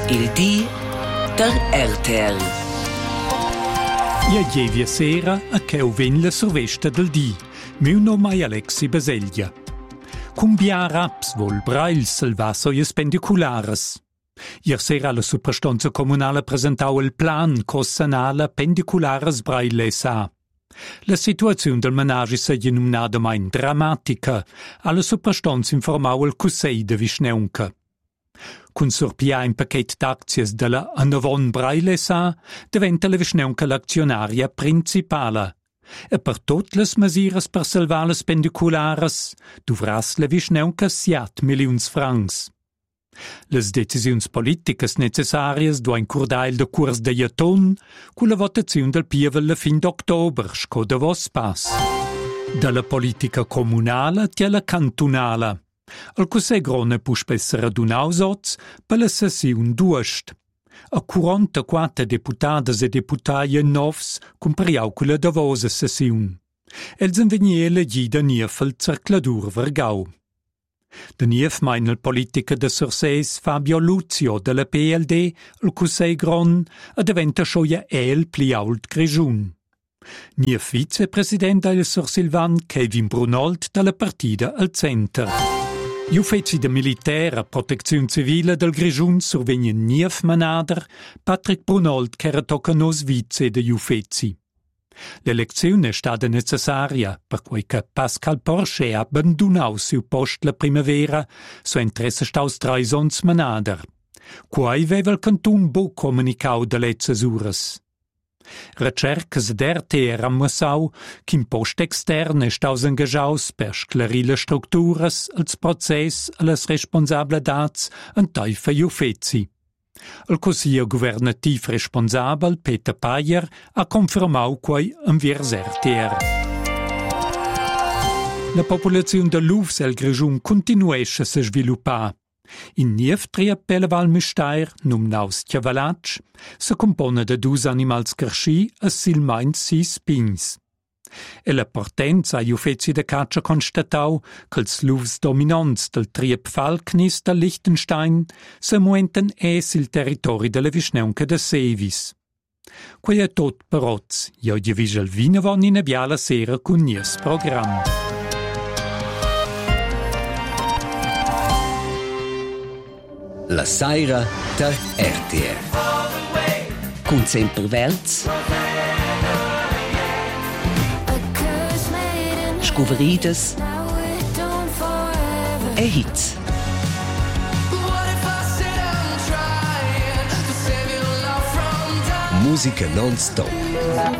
Il di der RTR. Ieri sera a cheu ven la survesta del di. Meu nome è Alexi Baseglia. Cumbia raps vol brails salvasoies pendiculares. Ieri sera la Superstanza Comunale presentau il plan cossanale pendiculares brailes a. La situazione del menage si è nominata mai drammatica. Alla Superstanza informau il Cussei de Vischneunca. Con sorpia in paquet d'aczies della Anavon Brailesa diventa la Vischneunca l'azionaria principale. E per tutte le misure per salvare le pendiculares dovras la Vischneunca 7 milioni francs. Le decisioni politiche necessarie do incurdare il decurs de Jaton con la votazione del Pievel alla fin d'ottobre, sco de vos pass. Dalla politica comunale e alla cantonale. Il Cussei Grone può spesso radunare oz per la sessione d'ust. A 44 deputadas e deputai novs compriau quella davosa sessione. Els invegnie elegida niefel cercladur vergau. De nief mein il politica de Surseis Fabio Luzio della PLD, il Cussei Gron, diventa scioia pli ault grigiun. Nief vicepresident il Sursilvan Kevin Brunold dalla partida al Center. Gli uffici de militare a protezione civile del Grigiun survegnen nief manader, Patrick Brunold che era toccanos vice de uffici. L'elezione è stata necessaria per cui che Pascal Porsche ha abbandonato sul posto la primavera, suo interesse staus traisons manader. Quai aveva il canton bo comunicato delle cesures. Ricercas d'RTR ammassau che in post externe staus engagiaus per sclarire le strutturas, els process e les responsabilitats en taifa uffici. Il Consiglio governativ responsabel, Peter Payer, ha confermau quai enviers RTR. La popolazione de l'Uvs el Grigiun continuesce a se sviluppar. In Nieftria per Val Müstair, numnaus Chiavalatsch, se compone de 2 animals carsci e silmain 6 pins. E la portenza agli uffici de caccia constatau che els luvs dominants del triep Falknis del Liechtenstein se muenten il territori della Vischneunca de Sevis. Quei è tot per oz, io diviso il vinavon in abiala sera con nies programma. La Saira der RTR. Con sempre Welts. Scuverides. E hits. Musica non-stop.